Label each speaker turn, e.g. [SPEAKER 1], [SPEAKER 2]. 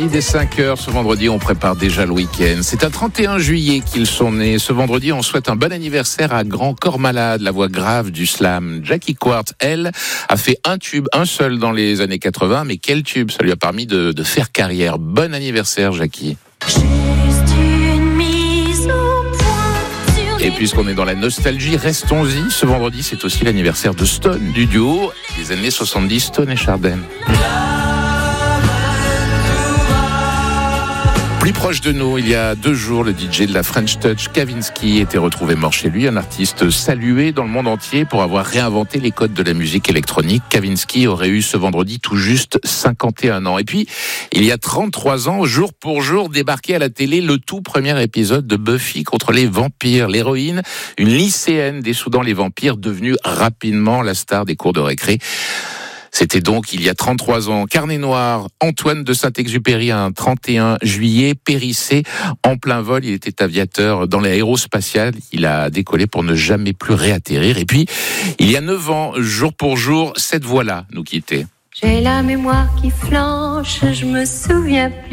[SPEAKER 1] Merci, dès 5h ce vendredi, on prépare déjà le week-end. C'est un 31 juillet qu'ils sont nés. Ce vendredi, on souhaite un bon anniversaire à Grand Corps Malade, la voix grave du slam. Jackie Quartz, elle, a fait un tube, un seul dans les années 80, mais quel tube, ça lui a permis de faire carrière. Bon anniversaire, Jackie. Et puisqu'on est dans la nostalgie, restons-y. Ce vendredi, c'est aussi l'anniversaire de Stone, du duo des années 70, Stone et Chardin. Plus proche de nous, il y a 2 jours, le DJ de la French Touch, Kavinsky, était retrouvé mort chez lui, un artiste salué dans le monde entier pour avoir réinventé les codes de la musique électronique. Kavinsky aurait eu ce vendredi tout juste 51 ans. Et puis, il y a 33 ans, jour pour jour, débarquait à la télé le tout premier épisode de Buffy contre les vampires. L'héroïne, une lycéenne dessoudant les vampires, devenue rapidement la star des cours de récré. C'était donc il y a 33 ans. Carnet noir, Antoine de Saint-Exupéry, un 31 juillet, périssé en plein vol. Il était aviateur dans l'aérospatiale. Il a décollé pour ne jamais plus réatterrir. Et puis, il y a 9 ans, jour pour jour, cette voix-là nous quittait.
[SPEAKER 2] J'ai la mémoire qui flanche, je me souviens plus.